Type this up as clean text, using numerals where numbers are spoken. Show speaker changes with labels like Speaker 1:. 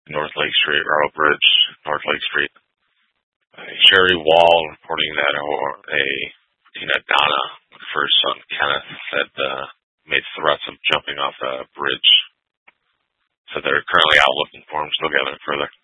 Speaker 1: North Lake Street, Railroad Bridge, North Lake Street. Sherry Wall reporting that Tina Donna, with her son Kenneth, had made threats of jumping off a bridge. So they're currently out looking for him, still gathering further.